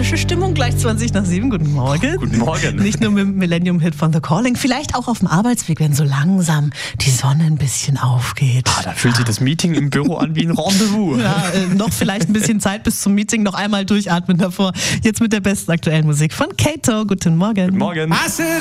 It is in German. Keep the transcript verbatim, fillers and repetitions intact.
romantische Stimmung, gleich zwanzig nach sieben. Guten Morgen. Guten Morgen. Nicht nur mit dem Millennium-Hit von The Calling, vielleicht auch auf dem Arbeitsweg, wenn so langsam die Sonne ein bisschen aufgeht. Ah, da fühlt sich das Meeting im Büro an wie ein Rendezvous. Ja, äh, noch vielleicht ein bisschen Zeit bis zum Meeting, noch einmal durchatmen davor. Jetzt mit der besten aktuellen Musik von Kato. Guten Morgen. Guten Morgen.